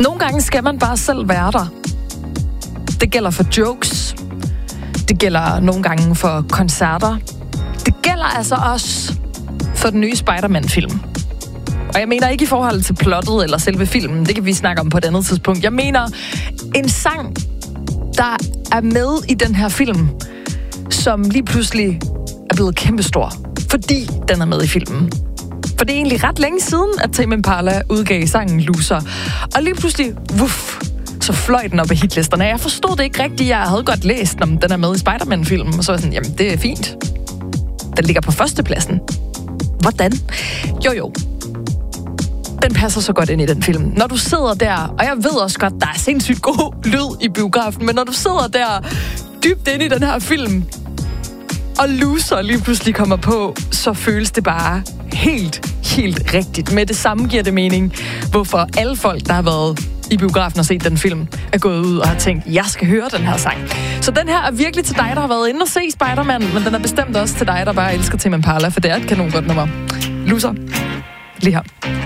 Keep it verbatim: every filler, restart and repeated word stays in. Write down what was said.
Nogle gange skal man bare selv være der. Det gælder for jokes. Det gælder nogle gange for koncerter. Det gælder altså også for den nye Spider-Man-film. Og jeg mener ikke i forhold til plottet eller selve filmen. Det kan vi snakke om på et andet tidspunkt. Jeg mener en sang, der er med i den her film, som lige pludselig er blevet kæmpestor, fordi den er med i filmen. For det er egentlig ret længe siden, at Tame Impala udgav sangen Loser. Og lige pludselig, wuff, så fløj den op af hitlisterne. Jeg forstod det ikke rigtigt. Jeg havde godt læst, om den er med i Spider-Man-filmen. Og så var jeg sådan, jamen det er fint. Den ligger på førstepladsen. Hvordan? Jo jo. Den passer så godt ind i den film. Når du sidder der, og jeg ved også godt, der er sindssygt god lyd i biografen, men når du sidder der dybt inde i den her film, og Loser lige pludselig kommer på, så føles det bare helt, helt rigtigt. Med det samme giver det mening, hvorfor alle folk, der har været i biografen og set den film, er gået ud og har tænkt, jeg skal høre den her sang. Så den her er virkelig til dig, der har været inde og se Spider-Man, men den er bestemt også til dig, der bare elsker Tame Impala, for det er et kanon godt nummer. Loser. Lige her.